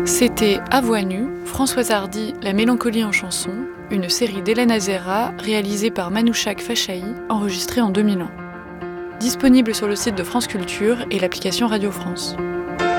C'était À voix nue, Françoise Hardy, La mélancolie en chanson, une série d'Hélène Azera réalisée par Manouchak Fachahi, enregistrée en 2001. Disponible sur le site de France Culture et l'application Radio France.